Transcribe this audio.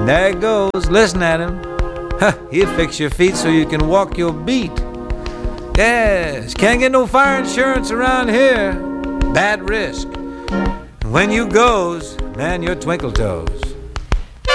And there he goes, listen at him. He'll fix your feet so you can walk your beat. Yes, can't get no fire insurance around here. Bad risk. When you goes, man, you're twinkle toes.